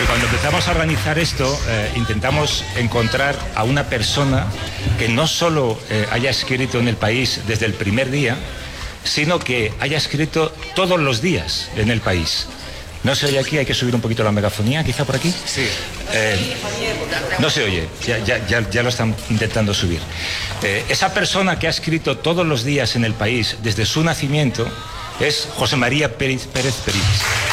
ver, cuando empezamos a organizar esto, intentamos encontrar a una persona que no solo haya escrito en El País desde el primer día, sino que haya escrito todos los días en El País. No se oye aquí, hay que subir un poquito la megafonía, quizá por aquí. Sí. No se oye, ya lo están intentando subir. Esa persona que ha escrito todos los días en El País desde su nacimiento es José María Pérez Peris.